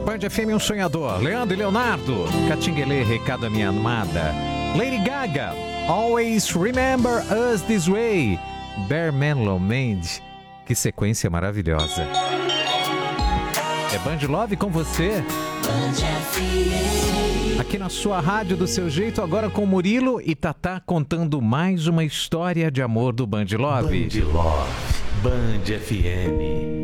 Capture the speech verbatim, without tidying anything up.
Band F M, um sonhador. Leandro e Leonardo. Catinguelê, recado à minha amada. Lady Gaga, Always Remember Us This Way. Bear Manilow Mand. Que sequência maravilhosa. É Band Love com você. Aqui na sua rádio do seu jeito, agora com Murilo e Tatá contando mais uma história de amor do Band Love. Band Love, Band F M.